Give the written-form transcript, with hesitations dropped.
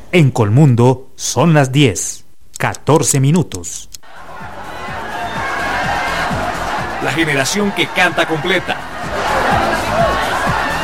En Colmundo son las 10:14. La generación que canta completa.